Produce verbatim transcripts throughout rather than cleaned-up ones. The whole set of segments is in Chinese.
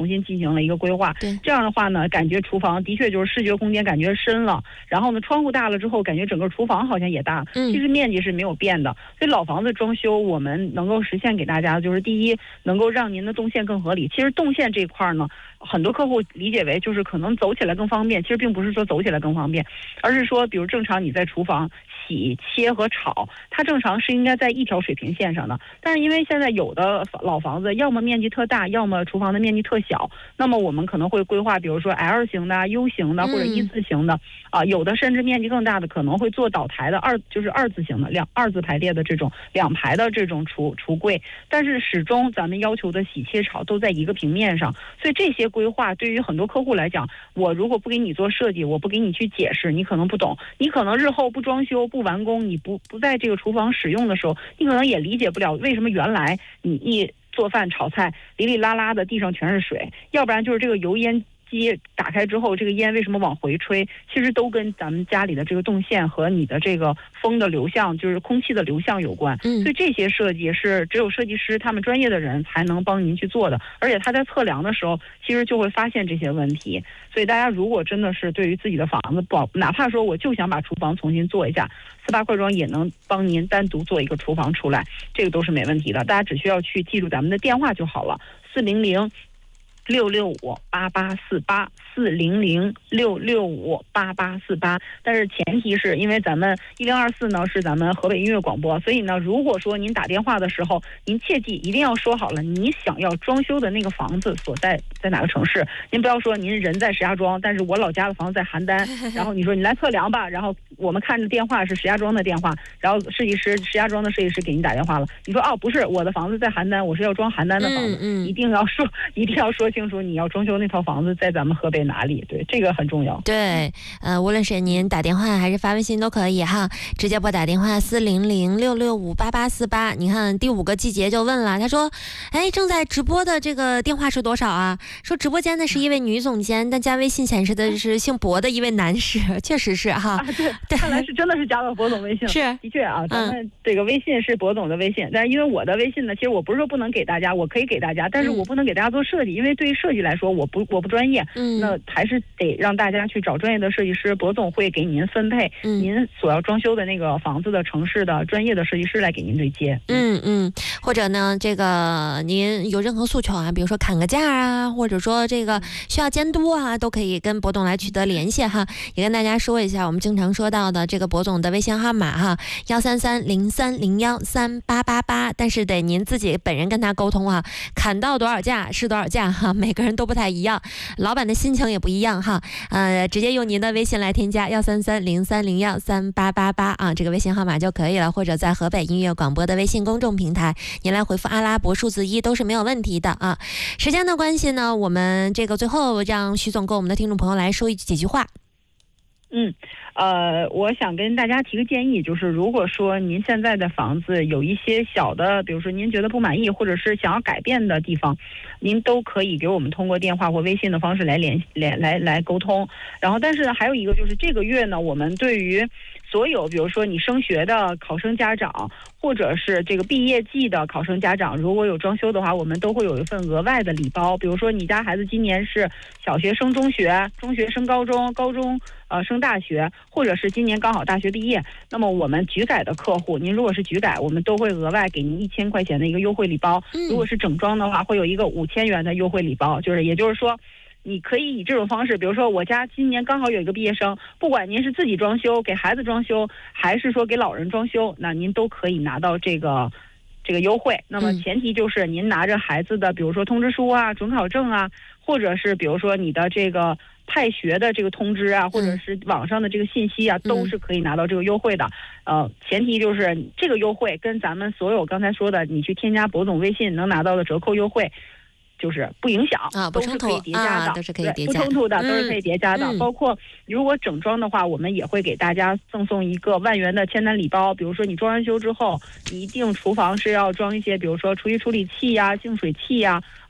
重新进行了一个规划。 对， 这样的话呢，感觉厨房的确就是视觉空间感觉深了，然后呢，窗户大了之后，感觉整个厨房好像也大， 嗯， 其实面积是没有变的。所以老房子装修，我们能够实现给大家的就是第一，能够让您的动线更合理。其实动线这一块呢，很多客户理解为就是可能走起来更方便，其实并不是说走起来更方便，而是说，比如正常你在厨房洗、切和炒，它正常是应该在一条水平线上的。但是因为现在有的老房子，要么面积特大，要么厨房的面积特小，那么我们可能会规划，比如说 L 型的、U 型的或者一字型的，啊、呃，有的甚至面积更大的，可能会做倒台的二，就是二字型的两二字排列的这种两排的这种橱橱柜。但是始终咱们要求的洗、切、炒都在一个平面上，所以这些规划对于很多客户来讲，我如果不给你做设计，我不给你去解释，你可能不懂，你可能日后不装修、不完工，你不不在这个厨房使用的时候，你可能也理解不了为什么原来你一做饭炒菜哩哩啦啦的地上全是水，要不然就是这个油烟机打开之后，这个烟为什么往回吹？其实都跟咱们家里的这个动线和你的这个风的流向，就是空气的流向有关。 嗯， 所以这些设计是只有设计师他们专业的人才能帮您去做的，而且他在测量的时候，其实就会发现这些问题。所以大家如果真的是对于自己的房子不好，哪怕说我就想把厨房重新做一下，四八快装也能帮您单独做一个厨房出来，这个都是没问题的。大家只需要去记住咱们的电话就好了，四零零六六五八八四八四零零六六五八八四八。但是前提是因为咱们一零二四呢是咱们河北音乐广播，所以呢，如果说您打电话的时候，您切记一定要说好了你想要装修的那个房子所在在哪个城市。您不要说您人在石家庄，但是我老家的房子在邯郸，然后你说你来测量吧，然后我们看着电话是石家庄的电话，然后设计师石家庄的设计师给您打电话了，你说哦不是，我的房子在邯郸，我是要装邯郸的房子， 嗯嗯， 一定要说一定要说清楚你要装修那套房子在咱们河北哪里，对，这个很重要。 对，呃，无论是您打电话还是发微信都可以哈，直接拨打电话四零零六六五八八四八。你看第五个季节就问了，他说，哎，正在直播的这个电话是多少啊？说直播间的是一位女总监，但加微信显示的是姓博的一位男士，确实是哈。 啊、对，对，看来是真的是加了博总微信。 是， 的确啊，咱们这个微信是博总的微信，嗯、但是因为我的微信呢，其实我不是说不能给大家，我可以给大家，但是我不能给大家做设计，因为对于设计来说，我不我不专业，嗯，那还是得让大家去找专业的设计师，博总会给您分配您所要装修的那个房子的城市的专业的设计师来给您对接。 嗯嗯，或者呢，这个您有任何诉求啊，比如说砍个价啊，或者说这个需要监督啊，都可以跟博总来取得联系哈。也跟大家说一下，我们经常说到的这个博总的微信号码哈，幺三三零三零幺三八八八，但是得您自己本人跟他沟通啊，砍到多少价是多少价哈，每个人都不太一样，老板的心情也不一样哈。呃，直接用您的微信来添加幺三三零三零幺三八八八啊，这个微信号码就可以了，或者在河北音乐广播的微信公众平台，您来回复阿拉伯数字一都是没有问题的啊。时间的关系呢，我们这个最后让徐总跟我们的听众朋友来说几句话。 嗯，呃，我想跟大家提个建议，就是如果说您现在的房子有一些小的，比如说您觉得不满意，或者是想要改变的地方，您都可以给我们通过电话或微信的方式来联联来来沟通。然后，但是还有一个就是这个月呢，我们对于所有比如说你升学的考生家长，或者是这个毕业季的考生家长，如果有装修的话，我们都会有一份额外的礼包。比如说你家孩子今年是小学升中学，中学升高中，高中呃升大学，或者是今年刚好大学毕业，那么我们局改的客户，您如果是局改，我们都会额外给您一千块钱的一个优惠礼包。如果是整装的话，会有一个五千元的优惠礼包，就是也就是说你可以以这种方式，比如说我家今年刚好有一个毕业生，不管您是自己装修给孩子装修，还是说给老人装修，那您都可以拿到这个这个优惠。那么前提就是您拿着孩子的比如说通知书啊、准考证啊，或者是比如说你的这个派学的这个通知啊，或者是网上的这个信息啊，都是可以拿到这个优惠的。呃，前提就是这个优惠跟咱们所有刚才说的你去添加博总微信能拿到的折扣优惠就是不影响啊，不冲突， 都是可以叠加的， 啊、都是可以叠加， 不冲突的，都是可以叠加的。 嗯、 包括如果整装的话，我们也会给大家赠送一个万元的签单礼包。比如说你装完修之后，你一定厨房是要装一些，比如说厨余处理器呀、净水器呀，啊、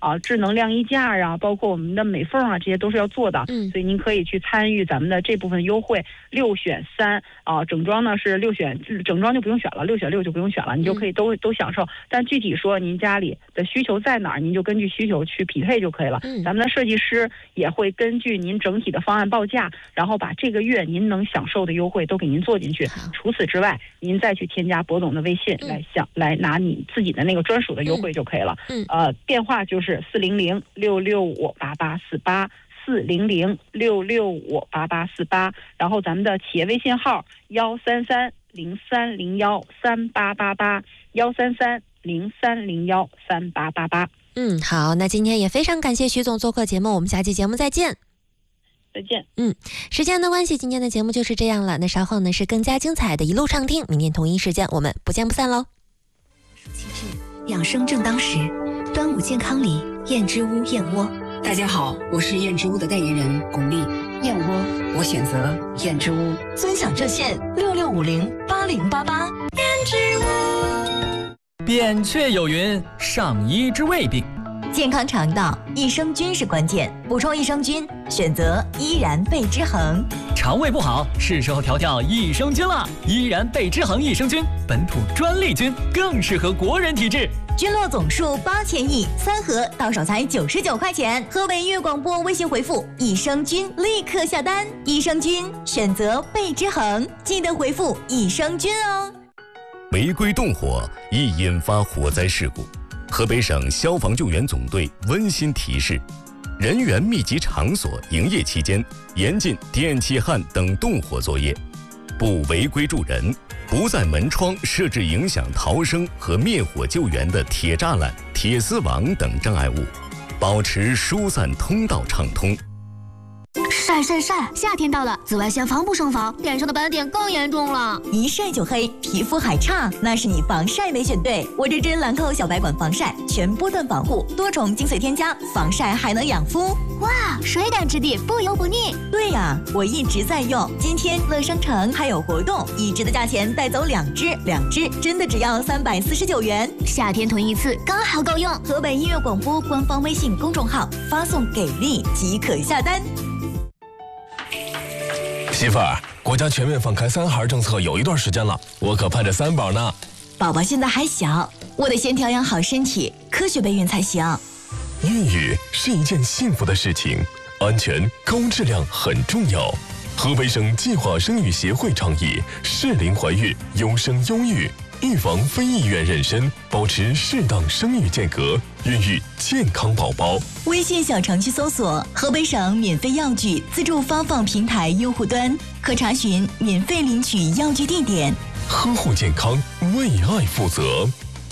啊智能晾衣架啊，包括我们的美缝啊，这些都是要做的。 嗯， 所以您可以去参与咱们的这部分优惠，六选三啊，整装呢是六选，整装就不用选了，六选六就不用选了，你就可以都、嗯、都享受。但具体说您家里的需求在哪儿，您就根据需求去匹配就可以了。 嗯， 咱们的设计师也会根据您整体的方案报价，然后把这个月您能享受的优惠都给您做进去。除此之外，您再去添加博总的微信、嗯、来想来拿你自己的那个专属的优惠就可以了。 嗯， 呃，电话就是四零零六六五八八四八。四零零六六五八八四八，然后咱们的企业微信号幺三三零三零幺三八八八，幺三三零三零幺三八八八。 嗯，好，那今天也非常感谢徐总做客节目，我们下期节目再见。 再见。 嗯，时间的关系，今天的节目就是这样了。那稍后呢是更加精彩的一路畅听，明天同一时间我们不见不散喽。 气质养生正当时，端午健康里燕之屋燕窝。 大家好，我是燕之屋的代言人巩俐。燕窝，我选择燕之屋。 尊享热线六六五零八零八八。燕之屋。 扁鹊有云：上医之未病。 健康肠道，益生菌是关键，补充益生菌，选择依然贝之恒。 肠胃不好，是时候调调益生菌了。依然贝之恒益生菌，本土专利菌，更适合国人体质。 菌落总数八千亿，三盒到手才九十九块钱。河北音乐广播微信回复益生菌立刻下单，益生菌选择贝之恒，记得回复益生菌哦。 违规动火易引发火灾事故，河北省消防救援总队温馨提示：人员密集场所营业期间，严禁电气焊等动火作业，不违规助人。不在门窗设置影响逃生和灭火救援的铁栅栏、铁丝网等障碍物，保持疏散通道畅通。 晒晒晒！夏天到了，紫外线防不胜防，脸上的斑点更严重了。 一晒就黑，皮肤还差，那是你防晒没选对。我这支兰蔻小白管防晒，全波段防护，多重精粹添加，防晒还能养肤。 哇，水感质地，不油不腻。 对呀，我一直在用。今天乐商城还有活动，一支的价钱带走两支，两支真的只要三百四十九元。 夏天囤一次刚好够用。 河北音乐广播官方微信公众号发送给力即可下单。 媳妇儿，国家全面放开三孩政策有一段时间了，我可盼着三宝呢。 宝宝现在还小，我得先调养好身体，科学备孕才行。 孕育是一件幸福的事情，安全高质量很重要。河北省计划生育协会倡议适龄怀孕，优生优育，预防非意愿妊娠，保持适当生育间隔，孕育健康宝宝。 微信小程序搜索河北省免费药具自助发放平台用户端，可查询免费领取药具地点。 呵护健康，为爱负责。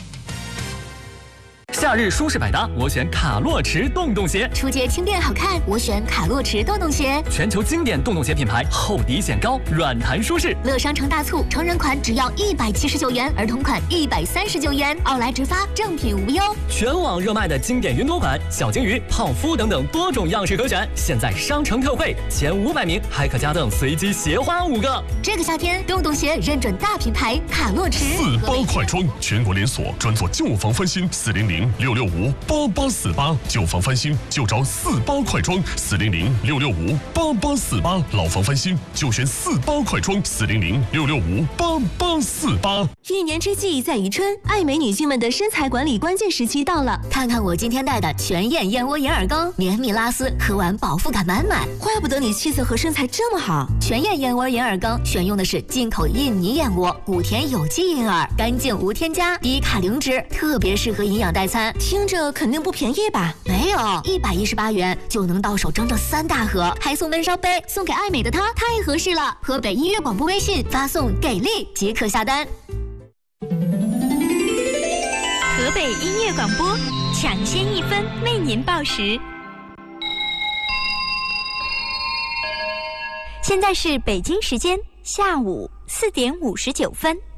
夏日舒适百搭，我选卡洛驰洞洞鞋。 出街轻便好看，我选卡洛驰洞洞鞋。 全球经典洞洞鞋品牌，厚底显高，软弹舒适。 乐商城大促，成人款只要一百七十九元，儿童款一百三十九元，奥莱直发，正品无忧。 全网热卖的经典云朵款、小金鱼、泡芙等等多种样式可选，现在商城特惠，前五百名还可加赠随机鞋花五个。 这个夏天，洞洞鞋认准大品牌卡洛驰。 四八快装，全国连锁，专做旧房翻新，四零零六六五八八四八，旧房翻新就找四八快装，四零零六六五八八四八，老房翻新就选四八快装，四零零六六五八八四八。 一年之计在于春，爱美女性们的身材管理关键时期到了。 看看我今天带的全燕燕窝银耳羹，绵密拉丝，喝完饱腹感满满。 怪不得你气色和身材这么好。 全燕燕窝银耳羹选用的是进口印尼燕窝，谷田有机银耳，干净无添加，低卡零脂，特别适合营养代餐。 听着肯定不便宜吧？ 没有，一百一十八元就能到手整整三大盒，还送温烧杯，送给爱美的她太合适了。河北音乐广播微信发送给力即可下单。 河北音乐广播抢先一分为您报时。现在是北京时间下午四点五十九分。